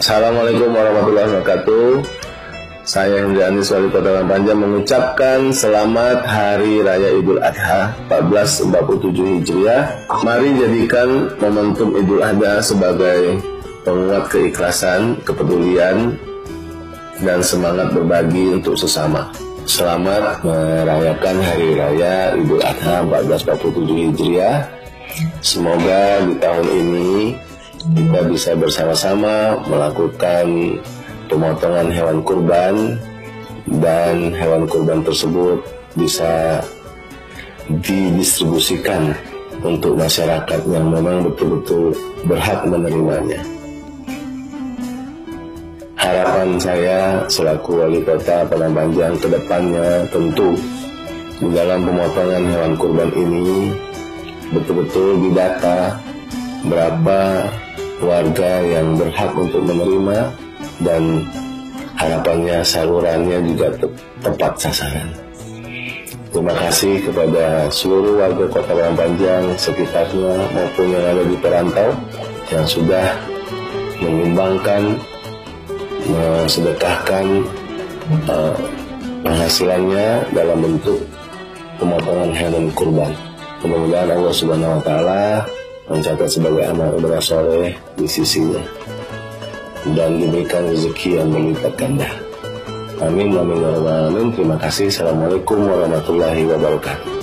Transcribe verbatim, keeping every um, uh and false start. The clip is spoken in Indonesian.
Assalamualaikum warahmatullahi wabarakatuh. Saya Hendri Anis, Wali Kota Padang Panjang, mengucapkan selamat Hari Raya Idul Adha seribu empat ratus empat puluh tujuh Hijriah. Mari jadikan momentum Idul Adha sebagai penguat keikhlasan, kepedulian, dan semangat berbagi untuk sesama. Selamat merayakan Hari Raya Idul Adha seribu empat ratus empat puluh tujuh Hijriah. Semoga di tahun ini kita bisa bersama-sama melakukan pemotongan hewan kurban, dan hewan kurban tersebut bisa didistribusikan untuk masyarakat yang memang betul-betul berhak menerimanya. Harapan saya selaku Wali Kota Padang Panjang ke depannya tentu di dalam pemotongan hewan kurban ini betul-betul didata berapa warga yang berhak untuk menerima, dan harapannya salurannya juga te tepat sasaran. Terima kasih kepada seluruh warga Kota Padang Panjang, sekitarnya maupun yang ada di perantau yang sudah menyumbangkan, mensedekahkan uh, penghasilannya dalam bentuk pemotongan hewan kurban. Mudah-mudahan Allah Subhanahu Wa Taala mencatat sebagai amal ibadah soleh di sisinya dan diberikan rezeki yang berlipat ganda. Amin, amin, amin. Terima kasih. Assalamualaikum warahmatullahi wabarakatuh.